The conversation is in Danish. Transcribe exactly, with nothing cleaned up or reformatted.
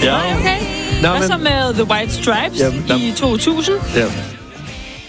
Ja. Nej, okay. Nå, Hvad men- så med The White Stripes Jamen, der- i to tusind? Ja.